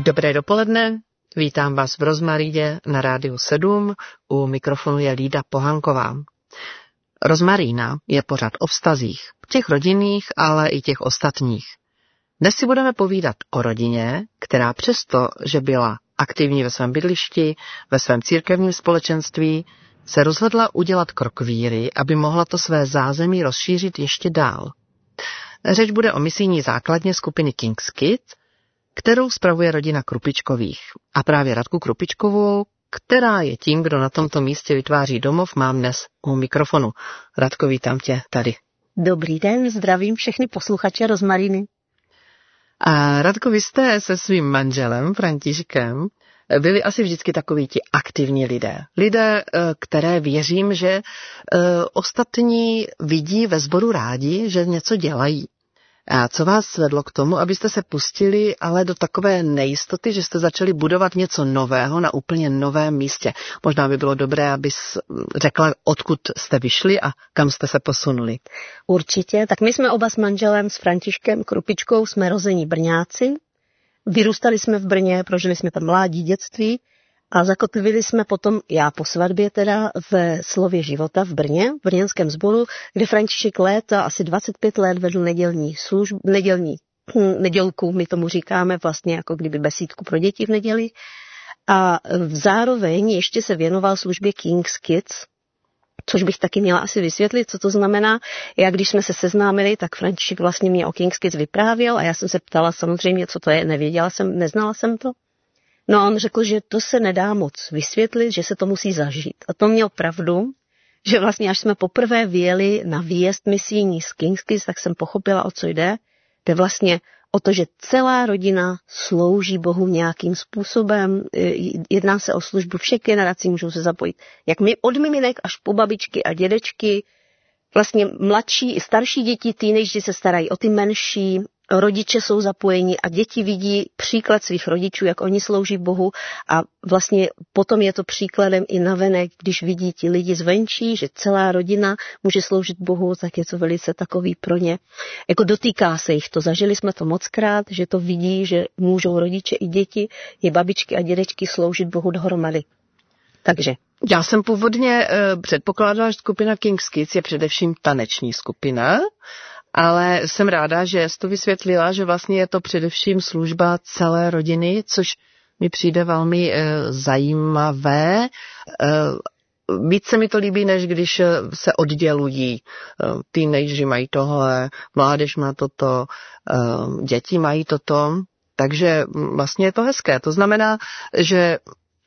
Dobré dopoledne, vítám vás v Rozmaríně na Rádiu 7, u mikrofonu je Lída Pohanková. Rozmarína je pořad o vztazích, těch rodinných, ale i těch ostatních. Dnes si budeme povídat o rodině, která přesto, že byla aktivní ve svém bydlišti, ve svém církevním společenství, se rozhodla udělat krok víry, aby mohla to své zázemí rozšířit ještě dál. Řeč bude o misijní základně skupiny King's Kids, kterou spravuje rodina Krupičkových. A právě Radku Krupičkovou, která je tím, kdo na tomto místě vytváří domov, mám dnes u mikrofonu. Radko, vítám tě tady. Dobrý den, zdravím všechny posluchače Rozmaríny. A Radko, vy jste se svým manželem Františkem byli asi vždycky takoví ti aktivní lidé. Lidé, které věřím, že ostatní vidí ve sboru rádi, že něco dělají. A co vás vedlo k tomu, abyste se pustili ale do takové nejistoty, že jste začali budovat něco nového na úplně novém místě? Možná by bylo dobré, abys řekla, odkud jste vyšli a kam jste se posunuli. Určitě, tak my jsme oba s manželem, s Františkem Krupičkou, jsme rození Brňáci. Vyrůstali jsme v Brně, prožili jsme tam mládí, dětství a zakotvili jsme potom, já po svatbě teda, ve Slově života v Brně, v brněnském sboru, kde František léta, asi 25 let vedl nedělku, my tomu říkáme vlastně jako kdyby besídku pro děti v neděli. A zároveň ještě se věnoval službě King's Kids, což bych taky měla asi vysvětlit, co to znamená. Já když jsme se seznámili, tak František vlastně mě o King's Kids vyprávěl a já jsem se ptala samozřejmě, co to je, neznala jsem to. No a on řekl, že to se nedá moc vysvětlit, že se to musí zažít. A to měl pravdu, že vlastně až jsme poprvé vyjeli na výjezd misijní z King's Kids, tak jsem pochopila, o co jde. Jde vlastně o to, že celá rodina slouží Bohu nějakým způsobem. Jedná se o službu všech generací, můžou se zapojit. Jak my od miminek až po babičky a dědečky, vlastně mladší i starší děti, teenageři se starají o ty menší, rodiče jsou zapojeni a děti vidí příklad svých rodičů, jak oni slouží Bohu a vlastně potom je to příkladem i navenek, když vidí ti lidi zvenčí, že celá rodina může sloužit Bohu, tak je to velice takový pro ně. Jako dotýká se jich to, zažili jsme to mockrát, že to vidí, že můžou rodiče i děti, i babičky a dědečky sloužit Bohu dohromady. Takže. Já jsem původně předpokládala, že skupina King's Kids je především taneční skupina, ale jsem ráda, že jsi to vysvětlila, že vlastně je to především služba celé rodiny, což mi přijde velmi zajímavé. Víc se mi to líbí, než když se oddělují. Teenageři mají tohle, mládež má toto, děti mají toto, takže vlastně je to hezké. To znamená, že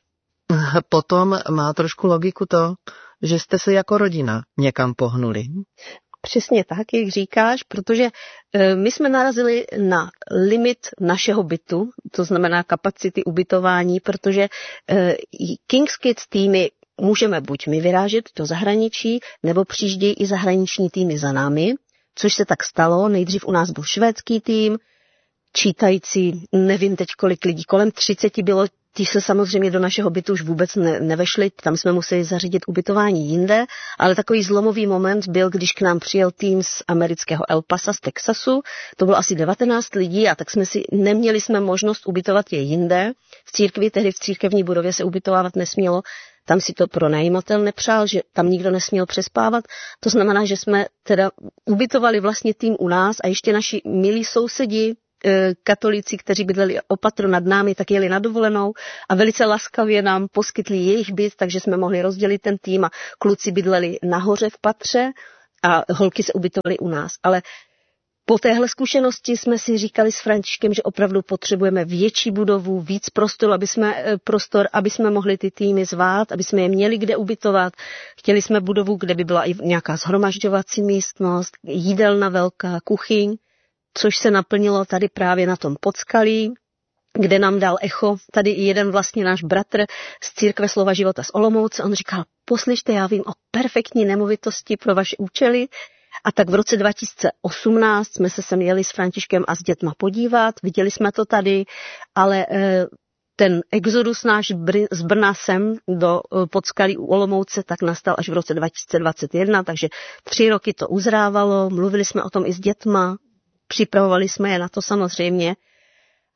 potom má trošku logiku to, že jste se jako rodina někam pohnuli. Přesně tak, jak říkáš, protože my jsme narazili na limit našeho bytu, to znamená kapacity ubytování, protože King's Kids týmy můžeme buď my vyrážet do zahraničí, nebo přijíždějí i zahraniční týmy za námi, což se tak stalo. Nejdřív u nás byl švédský tým, čítající, nevím teď kolik lidí, kolem 30 bylo. Ti se samozřejmě do našeho bytu už vůbec nevešli, tam jsme museli zařídit ubytování jinde, ale takový zlomový moment byl, když k nám přijel tým z amerického El Pasa, z Texasu, to bylo asi 19 lidí a tak neměli jsme možnost ubytovat je jinde. V církvi, tehdy v církevní budově se ubytovávat nesmělo, tam si to pronajímatel nepřál, že tam nikdo nesměl přespávat, to znamená, že jsme teda ubytovali vlastně tým u nás a ještě naši milí sousedi, katolíci, kteří bydleli o patro nad námi, tak jeli na dovolenou a velice laskavě nám poskytli jejich byt, takže jsme mohli rozdělit ten tým a kluci bydleli nahoře v patře a holky se ubytovaly u nás. Ale po téhle zkušenosti jsme si říkali s Františkem, že opravdu potřebujeme větší budovu, víc prostor, aby jsme mohli ty týmy zvát, aby jsme je měli kde ubytovat. Chtěli jsme budovu, kde by byla i nějaká shromažďovací místnost, jídelna velká, kuchyň, což se naplnilo tady právě na tom Podskalí, kde nám dal echo. Tady jeden vlastně náš bratr z Církve Slova života z Olomouce, on říkal, poslyšte, já vím o perfektní nemovitosti pro vaše účely. A tak v roce 2018 jsme se sem jeli s Františkem a s dětma podívat, viděli jsme to tady, ale ten exodus náš z Brna sem do Podskalí u Olomouce tak nastal až v roce 2021, takže 3 roky to uzrávalo, mluvili jsme o tom i s dětma, připravovali jsme je na to samozřejmě.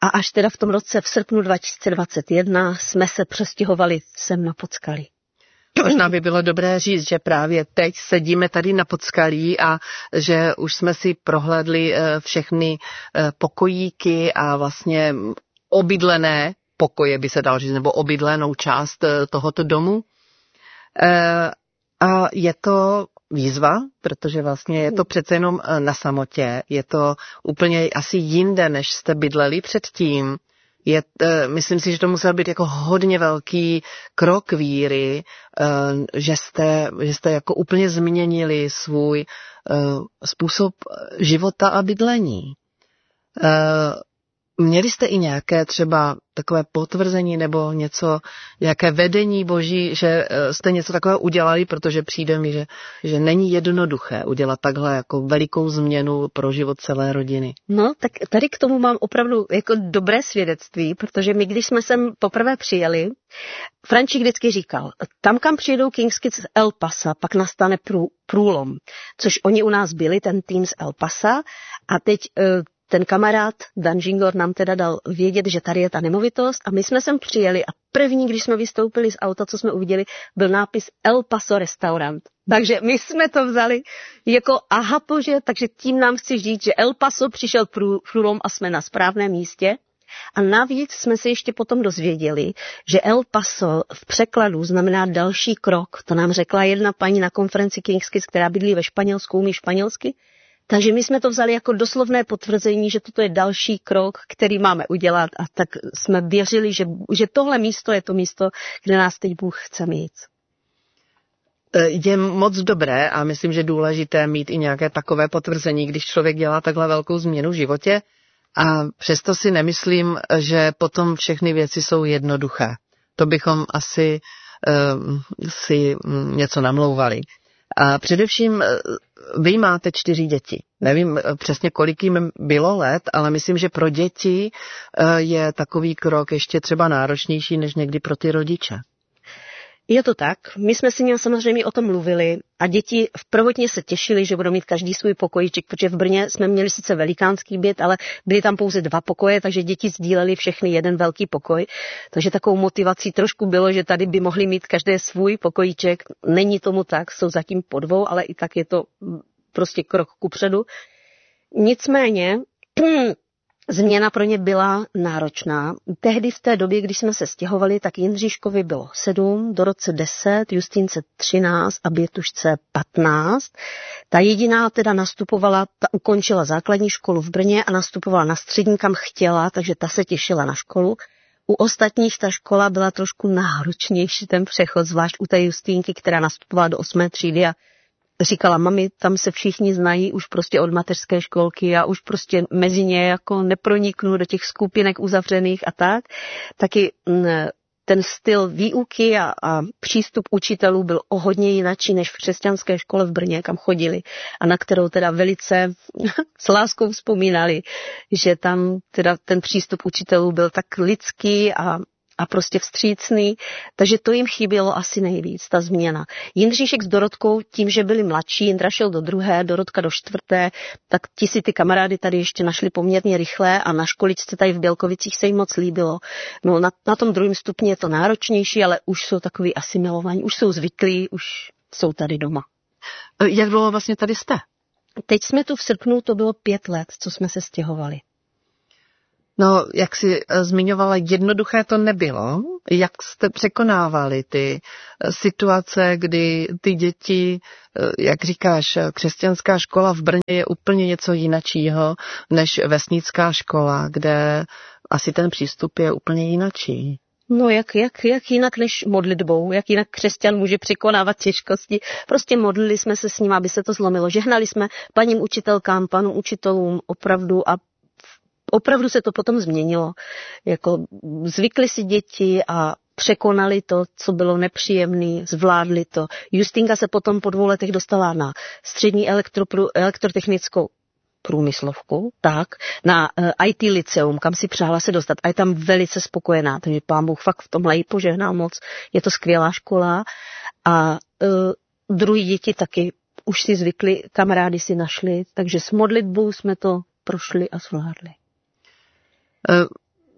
A až teda v tom roce v srpnu 2021 jsme se přestěhovali sem na Podskalí. Možná by bylo dobré říct, že právě teď sedíme tady na Podskalí a že už jsme si prohlédli všechny pokojíky a vlastně obydlené pokoje, by se dalo říct, nebo obydlenou část tohoto domu. A je to výzva, protože vlastně je to přece jenom na samotě, je to úplně asi jinde, než jste bydleli předtím. Myslím si, že to musel být jako hodně velký krok víry, že jste jako úplně změnili svůj způsob života a bydlení. Měli jste i nějaké třeba takové potvrzení nebo něco, nějaké vedení Boží, že jste něco takového udělali, protože přijde mi, že není jednoduché udělat takhle jako velikou změnu pro život celé rodiny. No, tak tady k tomu mám opravdu jako dobré svědectví, protože my, když jsme sem poprvé přijeli, František vždycky říkal, tam, kam přijedou King's Kids z El Pasa, pak nastane průlom, což oni u nás byli, ten tým z El Pasa, a teď ten kamarád Dan Žingor nám teda dal vědět, že tady je ta nemovitost a my jsme sem přijeli a první, když jsme vystoupili z auta, co jsme uviděli, byl nápis El Paso restaurant. Takže my jsme to vzali jako aha bože, takže tím nám chci říct, že El Paso přišel průlom a jsme na správném místě. A navíc jsme se ještě potom dozvěděli, že El Paso v překladu znamená další krok. To nám řekla jedna paní na konferenci King's Kids, která bydlí ve Španělsku, umí španělsky. Takže my jsme to vzali jako doslovné potvrzení, že toto je další krok, který máme udělat a tak jsme věřili, že tohle místo je to místo, kde nás teď Bůh chce mít. Je moc dobré a myslím, že důležité mít i nějaké takové potvrzení, když člověk dělá takhle velkou změnu v životě a přesto si nemyslím, že potom všechny věci jsou jednoduché. To bychom asi si něco namlouvali. A především vy máte 4 děti. Nevím přesně, kolik jim bylo let, ale myslím, že pro děti je takový krok ještě třeba náročnější, než někdy pro ty rodiče. Je to tak. My jsme si samozřejmě o tom mluvili a děti prvotně se těšily, že budou mít každý svůj pokojíček, protože v Brně jsme měli sice velikánský byt, ale byly tam pouze 2 pokoje, takže děti sdílely všechny jeden velký pokoj. Takže takovou motivací trošku bylo, že tady by mohli mít každé svůj pokojíček. Není tomu tak, jsou zatím po 2, ale i tak je to prostě krok kupředu. Nicméně změna pro ně byla náročná. Tehdy v té době, když jsme se stěhovali, tak Jindříškovi bylo 7, Dorotce 10, Justínce 13 a Bětušce 15. Ta jediná teda nastupovala, ta ukončila základní školu v Brně a nastupovala na střední, kam chtěla, takže ta se těšila na školu. U ostatních ta škola byla trošku náročnější, ten přechod, zvlášť u té Justínky, která nastupovala do 8. třídy a říkala, mami, tam se všichni znají už prostě od mateřské školky, já už prostě mezi ně jako neproniknu do těch skupinek uzavřených a tak. Taky ten styl výuky a přístup učitelů byl o hodně jinačí než v křesťanské škole v Brně, kam chodili a na kterou teda velice s láskou vzpomínali, že tam teda ten přístup učitelů byl tak lidský a prostě vstřícný, takže to jim chybělo asi nejvíc, ta změna. Jindříšek s Dorotkou, tím, že byli mladší, Jindra šel do 2., Dorotka do 4., tak ti si ty kamarády tady ještě našli poměrně rychle a na školičce tady v Bělkovicích se jim moc líbilo. No, na tom 2. stupni je to náročnější, ale už jsou takový asimilovaní, už jsou zvyklí, už jsou tady doma. Jak dlouho vlastně tady jste? Teď jsme tu v srpnu, to bylo 5 let, co jsme se stěhovali. No, jak jsi zmiňovala, jednoduché to nebylo. Jak jste překonávali ty situace, kdy ty děti, jak říkáš, křesťanská škola v Brně je úplně něco jinačího než vesnická škola, kde asi ten přístup je úplně jinačí. No jak jinak než modlitbou, jak jinak křesťan může překonávat těžkosti. Prostě modlili jsme se s ním, aby se to zlomilo. Žehnali jsme paním učitelkám, panům učitelům opravdu a opravdu se to potom změnilo. Jako zvykli si děti a překonali to, co bylo nepříjemné, zvládli to. Justínka se potom po 2 letech dostala na střední elektrotechnickou průmyslovku, tak, na IT liceum, kam si přála se dostat a je tam velice spokojená, takže Pán Bůh fakt v tomhle jí požehnal moc. Je to skvělá škola a druhý děti taky už si zvykli, kamarády si našli, takže s modlitbou jsme to prošli a zvládli.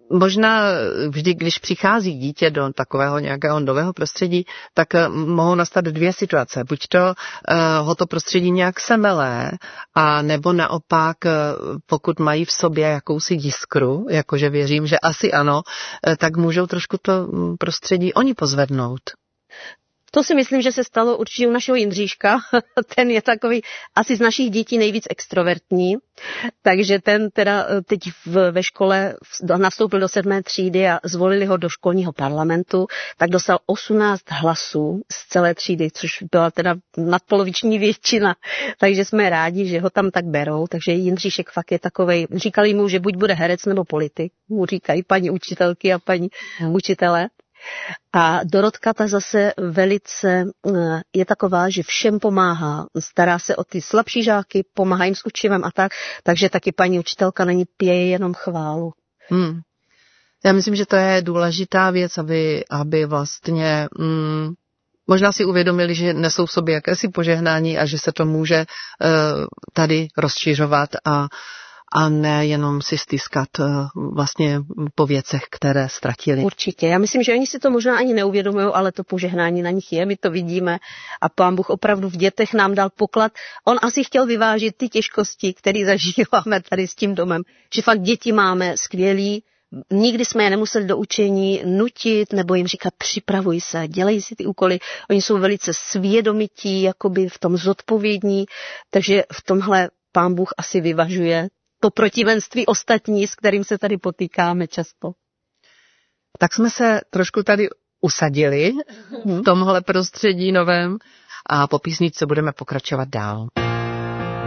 Možná vždy, když přichází dítě do takového nějakého nového prostředí, tak mohou nastat dvě situace. Buď to ho to prostředí nějak semelé, a nebo naopak, pokud mají v sobě jakousi jiskru, jakože věřím, že asi ano, tak můžou trošku to prostředí oni pozvednout. To si myslím, že se stalo určitě u našeho Jindříška. Ten je takový asi z našich dětí nejvíc extrovertní, takže ten teda teď ve škole nastoupil do 7. třídy a zvolili ho do školního parlamentu, tak dostal 18 hlasů z celé třídy, což byla teda nadpoloviční většina, takže jsme rádi, že ho tam tak berou, takže Jindříšek fakt je takovej, říkali mu, že buď bude herec nebo politik, mu říkají paní učitelky a paní učitelé. A Dorotka ta zase velice je taková, že všem pomáhá, stará se o ty slabší žáky, pomáhá jim s učivem a tak, takže taky paní učitelka na ní pěje jenom chválu. Já myslím, že to je důležitá věc, aby vlastně možná si uvědomili, že nesou v sobě jakési požehnání a že se to může tady rozšiřovat a ne jenom si stýskat vlastně po věcech, které ztratili. Určitě. Já myslím, že oni si to možná ani neuvědomují, ale to požehnání na nich je, my to vidíme a Pán Bůh opravdu v dětech nám dal poklad. On asi chtěl vyvážit ty těžkosti, které zažíváme tady s tím domem, že fakt děti máme skvělý, nikdy jsme je nemuseli do učení nutit nebo jim říkat připravuj se, dělej si ty úkoly. Oni jsou velice svědomití, jakoby v tom zodpovědní, takže v tomhle Pán Bůh asi vyvažuje to protivenství ostatní, s kterým se tady potýkáme často. Tak jsme se trošku tady usadili v tomhle prostředí novém a po písničce budeme pokračovat dál.